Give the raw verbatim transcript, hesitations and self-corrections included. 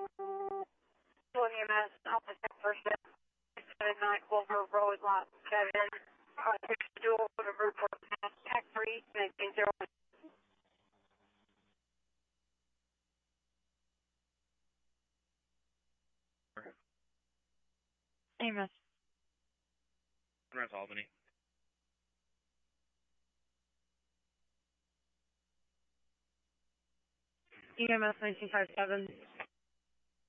Full E M S, opposite first step, six seven nine Wolver Road, lot seven. Uh, six dual to report pass, pack three, nineteen zero. E M S. North Albany. E M S nineteen five seven,